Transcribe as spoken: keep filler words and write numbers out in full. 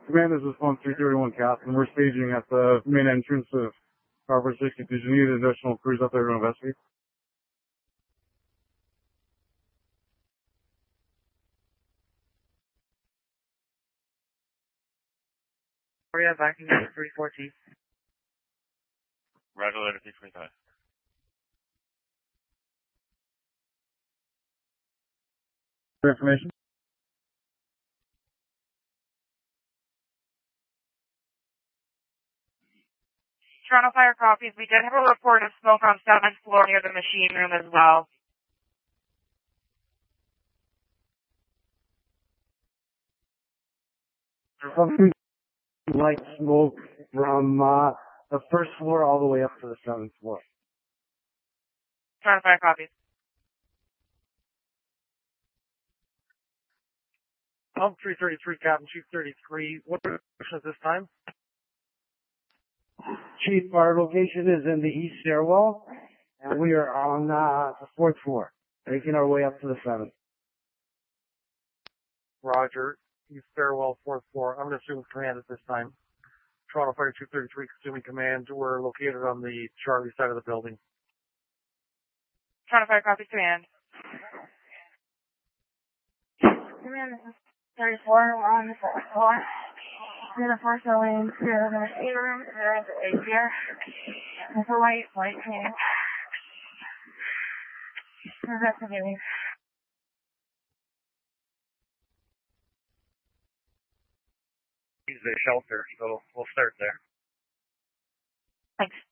Command, this is phone three thirty-one Captain. We're staging at the main entrance of Harbor sixty. Did you need additional crews up there to investigate? Area backing up three fourteen. Roger, later, three twenty-five. For information? Toronto Fire copies. We did have a report of smoke on seventh floor near the machine room as well. Something like smoke from uh, the first floor all the way up to the seventh floor. Toronto Fire copies. Pump three thirty-three, Captain Chief thirty-three. What direction is this time? Chief, our location is in the east stairwell, and we are on uh, the fourth floor, making our way up to the seventh. Roger. East stairwell, fourth floor. I'm going to assume command at this time. Toronto Fire two thirty-three, assuming command. We're located on the Charlie side of the building. Toronto Fire copies, command. Command, this is thirty-four. We're on the fourth floor. We're the first going to the machine room. There is a gear. There's a light, light cleaning. Investigating. He's the shelter, so we'll start there. Thanks.